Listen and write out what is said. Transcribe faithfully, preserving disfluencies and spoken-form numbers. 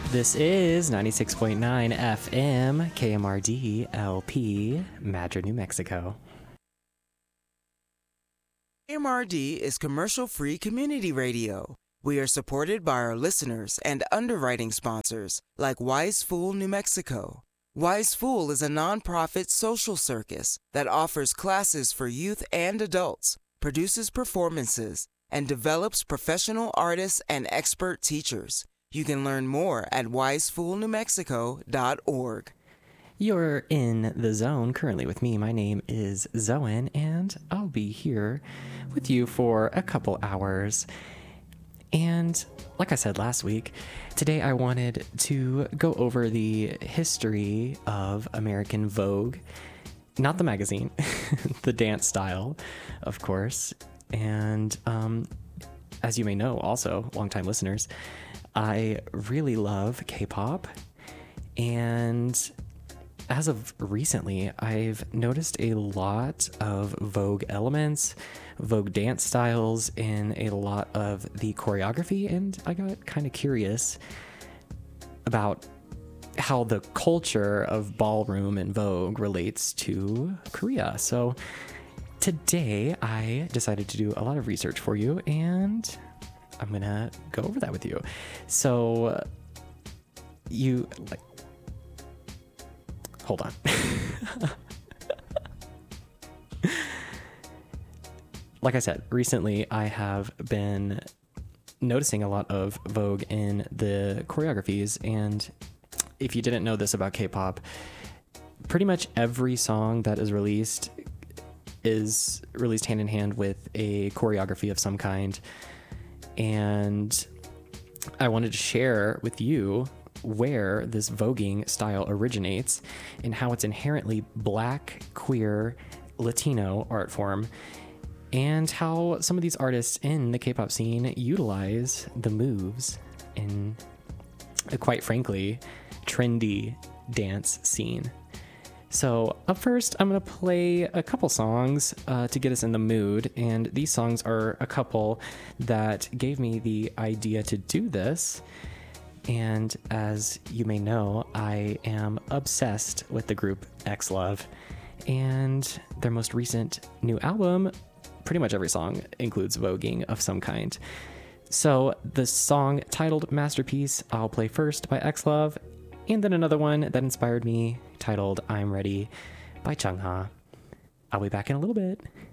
This is ninety-six point nine F M, K M R D L P, Madrid, New Mexico. K M R D is commercial-free community radio. We are supported by our listeners and underwriting sponsors like Wise Fool New Mexico. Wise Fool is a nonprofit social circus that offers classes for youth and adults, produces performances, and develops professional artists and expert teachers. You can learn more at wise fool new mexico dot org. You're in the zone currently with me. My name is Zoen, and I'll be here with you for a couple hours. And like I said last week, today I wanted to go over the history of American Vogue. Not the magazine, the dance style, of course. And um, as you may know, also, longtime listeners, I really love K-pop, and as of recently, I've noticed a lot of Vogue elements, Vogue dance styles, in a lot of the choreography, and I got kind of curious about how the culture of ballroom and Vogue relates to Korea. So today I decided to do a lot of research for you, and I'm gonna go over that with you. So uh, you like hold on. Like I said, recently I have been noticing a lot of Vogue in the choreographies, and if you didn't know this about K-pop, pretty much every song that is released is released hand in hand with a choreography of some kind. And I wanted to share with you where this voguing style originates and how it's inherently Black, queer, Latino art form, and how some of these artists in the K-pop scene utilize the moves in a, quite frankly, trendy dance scene. So up first, I'm going to play a couple songs uh, to get us in the mood, and these songs are a couple that gave me the idea to do this. And as you may know, I am obsessed with the group X Love, and their most recent new album, pretty much every song includes voguing of some kind. So the song titled Masterpiece, I'll play first by X Love, and then another one that inspired me titled I'm Ready by Chungha. I'll be back in a little bit.